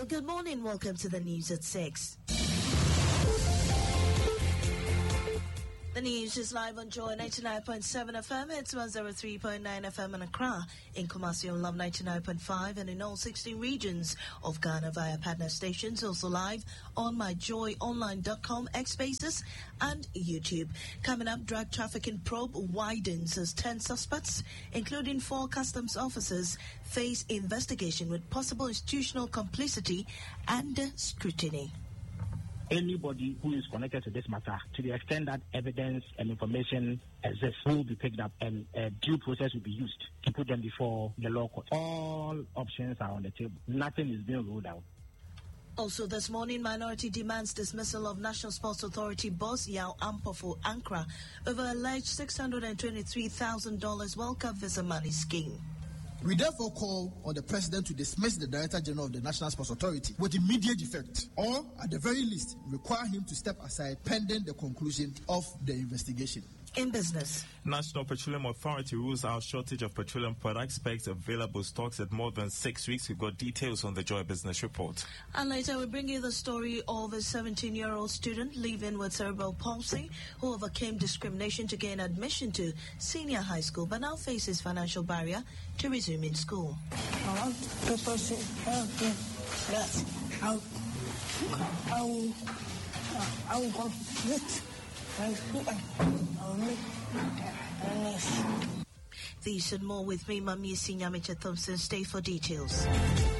Well, good morning. Welcome to the news at 6. The news is live on Joy 99.7 FM. It's 103.9 FM in Accra, in Kumasi on Love 99.5, and in all 16 regions of Ghana via partner stations. Also live on myjoyonline.com, X Spaces, and YouTube. Coming up, drug trafficking probe widens as 10 suspects, including 4 customs officers, face investigation with possible institutional complicity and scrutiny. Anybody who is connected to this matter, to the extent that evidence and information exists, will be picked up and a due process will be used to put them before the law court. All options are on the table. Nothing is being ruled out. Also this morning, minority demands dismissal of National Sports Authority boss Yao Ampofo Ankra over alleged $623,000 World Cup visa money scheme. We therefore call on the President to dismiss the Director General of the National Sports Authority with immediate effect, or at the very least, require him to step aside pending the conclusion of the investigation. In business, National Petroleum Authority rules out shortage of petroleum products, specs available stocks at more than 6 weeks. We've got details on the Joy Business Report. And later we bring you the story of a 17-year-old student living with cerebral palsy who overcame discrimination to gain admission to senior high school, but now faces financial barrier to resume in school. I want people to help me that I will complete. These and more with me, Mami Sinyamicha Thompson. Stay for details.